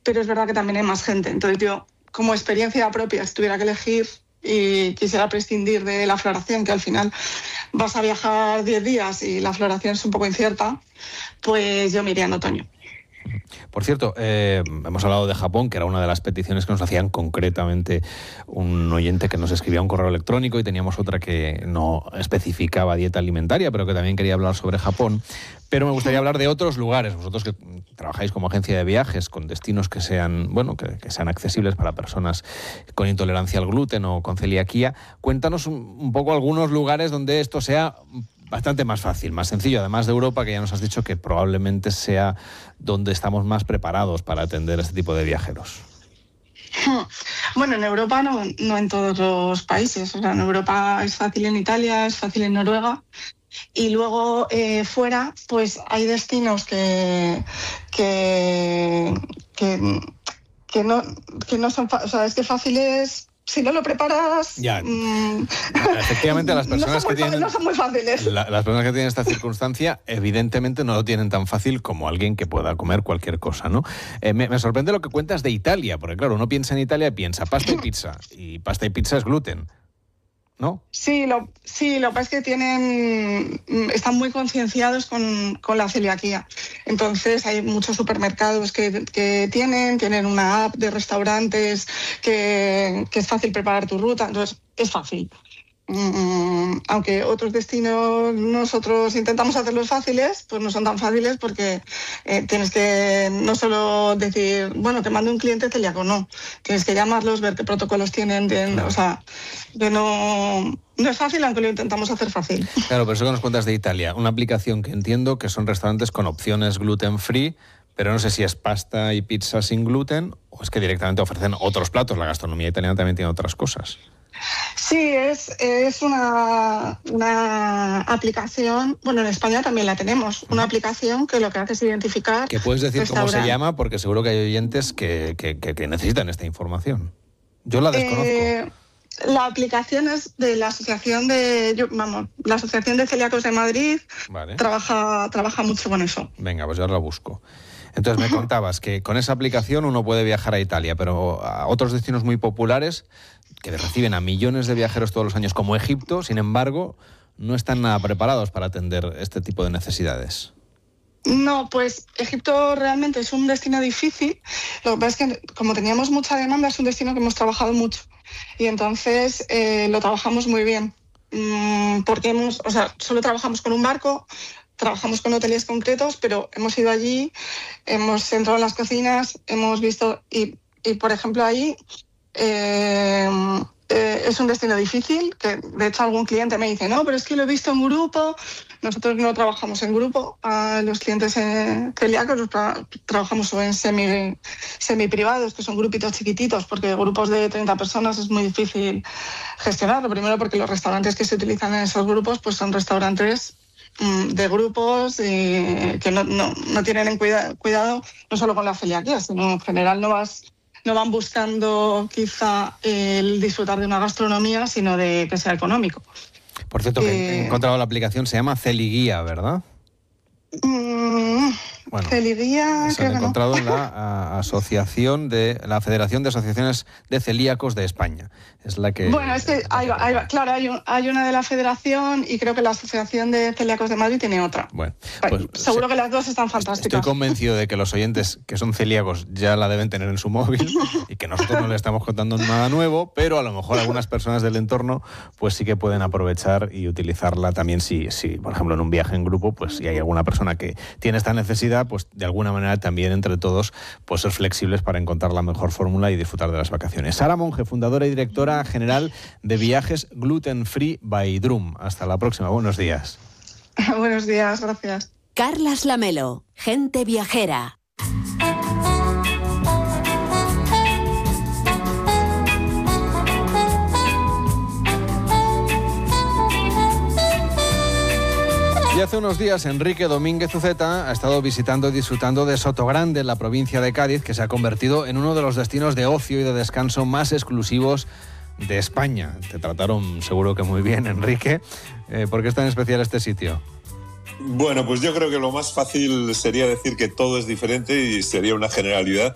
pero es verdad que también hay más gente. Entonces yo, como experiencia propia, si tuviera que elegir y quisiera prescindir de la floración, que al final vas a viajar 10 días y la floración es un poco incierta, pues yo me iría en otoño. Por cierto, hemos hablado de Japón, que era una de las peticiones que nos hacían concretamente un oyente que nos escribía un correo electrónico, y teníamos otra que no especificaba dieta alimentaria, pero que también quería hablar sobre Japón. Pero me gustaría hablar de otros lugares. Vosotros que trabajáis como agencia de viajes con destinos que sean, bueno, que sean accesibles para personas con intolerancia al gluten o con celiaquía, cuéntanos un poco algunos lugares donde esto sea bastante más fácil, más sencillo, además de Europa, que ya nos has dicho que probablemente sea donde estamos más preparados para atender a este tipo de viajeros. Bueno, en Europa no en todos los países. O sea, en Europa es fácil en Italia, es fácil en Noruega. Y luego fuera, pues hay destinos que no son, o sea, es que fáciles. Si no lo preparas, ya. Efectivamente, las personas no son muy fáciles. Las personas que tienen esta circunstancia, evidentemente no lo tienen tan fácil como alguien que pueda comer cualquier cosa, ¿no? Me sorprende lo que cuentas de Italia, porque claro, uno piensa en Italia y piensa pasta y pasta y pizza es gluten, ¿no? Sí, lo que pasa es que están muy concienciados con la celiaquía. Entonces hay muchos supermercados que tienen una app de restaurantes que es fácil preparar tu ruta, entonces es fácil. Aunque otros destinos nosotros intentamos hacerlos fáciles, pues no son tan fáciles porque tienes que no solo decir, bueno, te mando un cliente celíaco, no. Tienes que llamarlos, ver qué protocolos tienen, claro. O sea, que no es fácil, aunque lo intentamos hacer fácil. Claro, pero eso que nos cuentas de Italia, una aplicación que entiendo que son restaurantes con opciones gluten free, pero no sé si es pasta y pizza sin gluten o es que directamente ofrecen otros platos. La gastronomía italiana también tiene otras cosas. Sí, es una aplicación, bueno, en España también la tenemos, una aplicación que lo que hace es identificar... ¿Que puedes decir cómo se llama? Porque seguro que hay oyentes que necesitan esta información. Yo la desconozco. La aplicación es de la Asociación la Asociación de Celíacos de Madrid. Vale. Trabaja mucho con eso. Venga, pues yo la busco. Entonces me contabas que con esa aplicación uno puede viajar a Italia, pero a otros destinos muy populares que reciben a millones de viajeros todos los años, como Egipto, sin embargo, no están nada preparados para atender este tipo de necesidades. No, pues Egipto realmente es un destino difícil. Lo que pasa es que como teníamos mucha demanda, es un destino que hemos trabajado mucho. Y entonces lo trabajamos muy bien. Porque solo trabajamos con un barco, trabajamos con hoteles concretos, pero hemos ido allí, hemos entrado en las cocinas, hemos visto... Y por ejemplo, ahí... es un destino difícil, que de hecho algún cliente me dice, no, pero es que lo he visto en grupo. Nosotros no trabajamos en grupo, a los clientes celíacos los trabajamos en semi-privados, que son grupitos chiquititos, porque grupos de 30 personas es muy difícil gestionarlo. Primero porque los restaurantes que se utilizan en esos grupos pues son restaurantes de grupos que no tienen en cuidado no solo con la celiaquía, sino en general no van buscando quizá el disfrutar de una gastronomía, sino de que sea económico. Por cierto, que he encontrado la aplicación, se llama Celiguía, ¿verdad? Bueno, Celiguía, se han encontrado en la asociación de la Federación de Asociaciones de Celíacos de España. Es la que... Bueno, es que claro, hay una de la Federación y creo que la Asociación de Celíacos de Madrid tiene otra. Bueno, pues seguro que las dos están fantásticas. Estoy convencido de que los oyentes que son celíacos ya la deben tener en su móvil y que nosotros no le estamos contando nada nuevo, pero a lo mejor algunas personas del entorno pues sí que pueden aprovechar y utilizarla también si por ejemplo, en un viaje en grupo, pues si hay alguna persona que tiene esta necesidad, pues de alguna manera también entre todos pues ser flexibles para encontrar la mejor fórmula y disfrutar de las vacaciones. Sara Monge, fundadora y directora general de Viajes Gluten Free by Drum. Hasta la próxima. Buenos días. Buenos días, gracias. Carlas Lamelo, gente viajera. Y hace unos días Enrique Domínguez Uceta ha estado visitando y disfrutando de Sotogrande, en la provincia de Cádiz, que se ha convertido en uno de los destinos de ocio y de descanso más exclusivos de España. Te trataron seguro que muy bien, Enrique. ¿Por qué es tan especial este sitio? Bueno, pues yo creo que lo más fácil sería decir que todo es diferente y sería una generalidad.